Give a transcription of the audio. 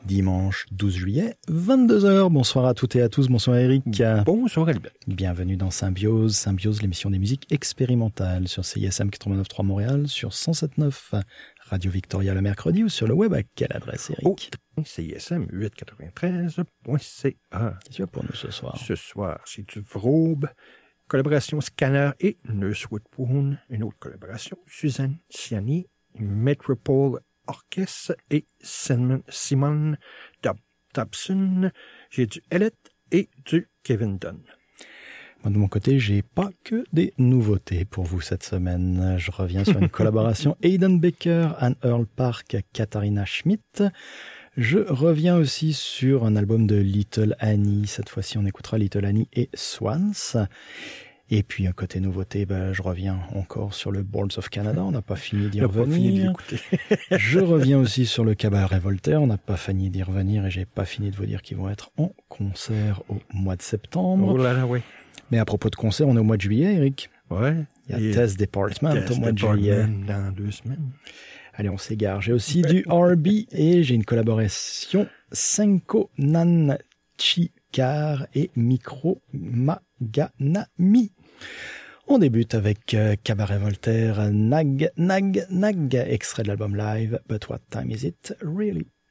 Dimanche 12 juillet, 22h. Bonsoir à toutes et à tous. Bonsoir Eric. Bonsoir Albert. Bienvenue dans Symbiose. Symbiose, l'émission des musiques expérimentales sur CISM 89.3 Montréal, sur 107.9 Radio Victoria le mercredi ou sur le web. À quelle adresse, Eric? CISM 893.ca. Qu'est-ce que pour nous ce soir? Ce soir, c'est du Vrobe, collaboration Scanner et Nurse Woodpoon. Une autre collaboration, Suzanne Ciani, Metropole Orchestre et Simon Dobson. J'ai du Elliott et du Kevin Dunn. Moi, de mon côté, j'ai pas que des nouveautés pour vous cette semaine. Je reviens sur une collaboration Aidan Baker, Anne Earl Park, Katharina Schmidt. Je reviens aussi sur un album de Little Annie. Cette fois-ci, on écoutera Little Annie et Swans. Et puis, un côté nouveauté, je reviens encore sur le Boards of Canada. On n'a pas fini d'y revenir. Je reviens aussi sur le Cabaret Voltaire. On n'a pas fini d'y revenir et j'ai pas fini de vous dire qu'ils vont être en concert au mois de septembre. Oh là là, oui. Mais à propos de concert, on est au mois de juillet, Eric. Ouais. Il y a Test Department au mois de juillet. Dans 2 semaines. Allez, on s'égare. J'ai aussi du R&B et j'ai une collaboration Senko Nanchikar et Micro Maganami. On débute avec Cabaret Voltaire, Nag, extrait de l'album live, But What Time Is It Really?